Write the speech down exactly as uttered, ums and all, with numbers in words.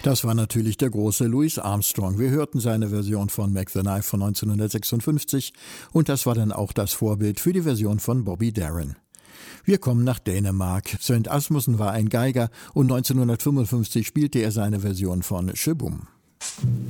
Das war natürlich der große Louis Armstrong. Wir hörten seine Version von Mac the Knife von neunzehnhundertsechsundfünfzig und das war dann auch das Vorbild für die Version von Bobby Darin. Wir kommen nach Dänemark. Svend Asmussen war ein Geiger und neunzehnhundertfünfundfünfzig spielte er seine Version von Sh-Bom.